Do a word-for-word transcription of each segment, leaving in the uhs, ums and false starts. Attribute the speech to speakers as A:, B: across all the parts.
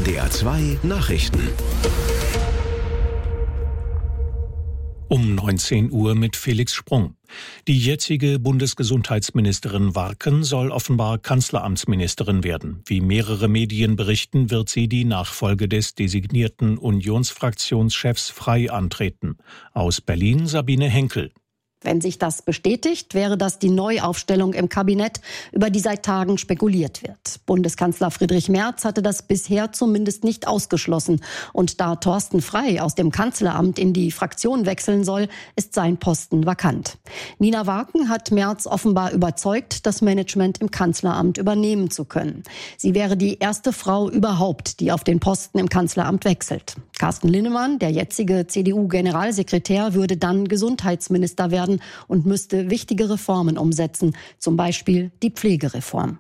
A: N D R zwei Nachrichten.
B: Um neunzehn Uhr mit Felix Sprung. Die jetzige Bundesgesundheitsministerin Warken soll offenbar Kanzleramtsministerin werden. Wie mehrere Medien berichten, wird sie die Nachfolge des designierten Unionsfraktionschefs Frei antreten. Aus Berlin Sabine Henkel.
C: Wenn sich das bestätigt, wäre das die Neuaufstellung im Kabinett, über die seit Tagen spekuliert wird. Bundeskanzler Friedrich Merz hatte das bisher zumindest nicht ausgeschlossen. Und da Thorsten Frey aus dem Kanzleramt in die Fraktion wechseln soll, ist sein Posten vakant. Nina Warken hat Merz offenbar überzeugt, das Management im Kanzleramt übernehmen zu können. Sie wäre die erste Frau überhaupt, die auf den Posten im Kanzleramt wechselt. Carsten Linnemann, der jetzige C D U-Generalsekretär, würde dann Gesundheitsminister werden und müsste wichtige Reformen umsetzen, zum Beispiel die Pflegereform.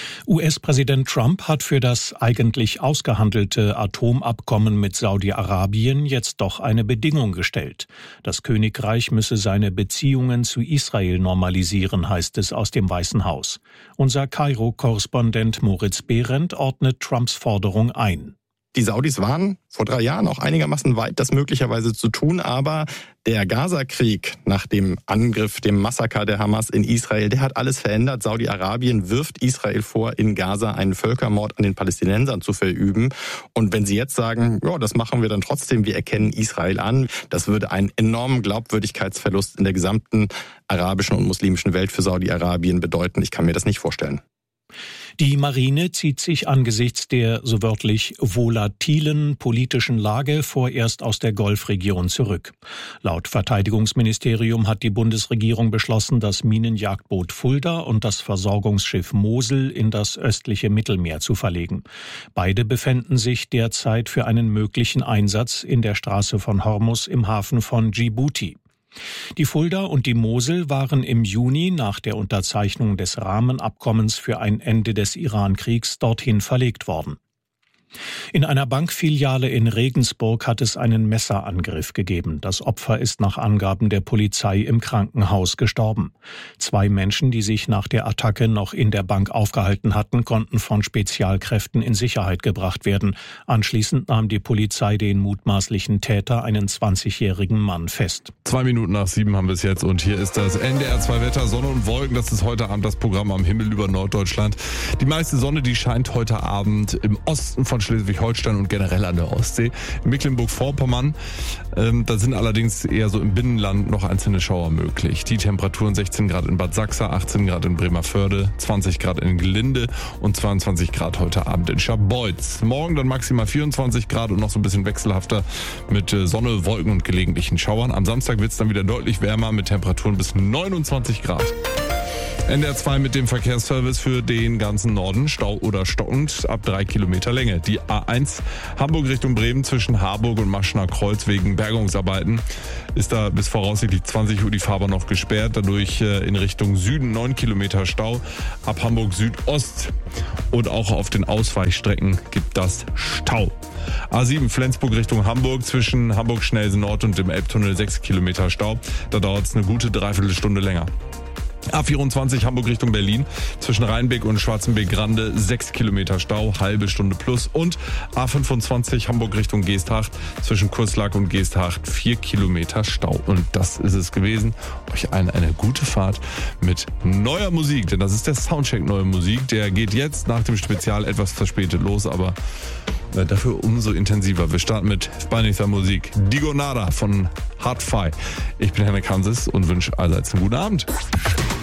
B: U S-Präsident Trump hat für das eigentlich ausgehandelte Atomabkommen mit Saudi-Arabien jetzt doch eine Bedingung gestellt. Das Königreich müsse seine Beziehungen zu Israel normalisieren, heißt es aus dem Weißen Haus. Unser Kairo-Korrespondent Moritz Behrendt ordnet Trumps Forderung ein.
D: Die Saudis waren vor drei Jahren auch einigermaßen weit, das möglicherweise zu tun, aber der Gaza-Krieg nach dem Angriff, dem Massaker der Hamas in Israel, der hat alles verändert. Saudi-Arabien wirft Israel vor, in Gaza einen Völkermord an den Palästinensern zu verüben. Und wenn sie jetzt sagen, ja, das machen wir dann trotzdem, wir erkennen Israel an, das würde einen enormen Glaubwürdigkeitsverlust in der gesamten arabischen und muslimischen Welt für Saudi-Arabien bedeuten. Ich kann mir das nicht vorstellen.
B: Die Marine zieht sich angesichts der so wörtlich volatilen politischen Lage vorerst aus der Golfregion zurück. Laut Verteidigungsministerium hat die Bundesregierung beschlossen, das Minenjagdboot Fulda und das Versorgungsschiff Mosel in das östliche Mittelmeer zu verlegen. Beide befänden sich derzeit für einen möglichen Einsatz in der Straße von Hormuz im Hafen von Djibouti. Die Fulda und die Mosel waren im Juni nach der Unterzeichnung des Rahmenabkommens für ein Ende des Iran-Kriegs dorthin verlegt worden. In einer Bankfiliale in Regensburg hat es einen Messerangriff gegeben. Das Opfer ist nach Angaben der Polizei im Krankenhaus gestorben. Zwei Menschen, die sich nach der Attacke noch in der Bank aufgehalten hatten, konnten von Spezialkräften in Sicherheit gebracht werden. Anschließend nahm die Polizei den mutmaßlichen Täter, einen zwanzigjährigen Mann, fest.
E: Zwei Minuten nach sieben haben wir es jetzt und hier ist das N D R zwei Wetter, Sonne und Wolken. Das ist heute Abend das Programm am Himmel über Norddeutschland. Die meiste Sonne, die scheint heute Abend im Osten von Schleswig-Holstein und generell an der Ostsee. In Mecklenburg-Vorpommern, ähm, da sind allerdings eher so im Binnenland noch einzelne Schauer möglich. Die Temperaturen sechzehn Grad in Bad Sachsa, achtzehn Grad in Bremervörde, zwanzig Grad in Gelinde und zweiundzwanzig Grad heute Abend in Scharbeutz. Morgen dann maximal vierundzwanzig Grad und noch so ein bisschen wechselhafter mit Sonne, Wolken und gelegentlichen Schauern. Am Samstag wird es dann wieder deutlich wärmer mit Temperaturen bis neunundzwanzig Grad. N D R zwei mit dem Verkehrsservice für den ganzen Norden. Stau oder stockend ab drei Kilometer Länge. Die A eins Hamburg Richtung Bremen zwischen Harburg und Maschner Kreuz wegen Bergungsarbeiten ist da bis voraussichtlich zwanzig Uhr die Fahrbahn noch gesperrt. Dadurch in Richtung Süden neun Kilometer Stau. Ab Hamburg Südost und auch auf den Ausweichstrecken gibt das Stau. A sieben Flensburg Richtung Hamburg zwischen Hamburg-Schnelsen Nord und dem Elbtunnel sechs Kilometer Stau. Da dauert es eine gute Dreiviertelstunde länger. A vierundzwanzig Hamburg Richtung Berlin zwischen Rheinbeck und Schwarzenbeck-Grande sechs Kilometer Stau, halbe Stunde plus. Und A fünfundzwanzig Hamburg Richtung Geesthacht zwischen Kurslack und Geesthacht vier Kilometer Stau. Und das ist es gewesen. Euch allen eine gute Fahrt mit neuer Musik, denn das ist der Soundcheck Neue Musik. Der geht jetzt nach dem Spezial etwas verspätet los, aber dafür umso intensiver. Wir starten mit spanischer Musik. Digo Nada von Hard Fi. Ich bin Henrik Hanses und wünsche allseits einen guten Abend.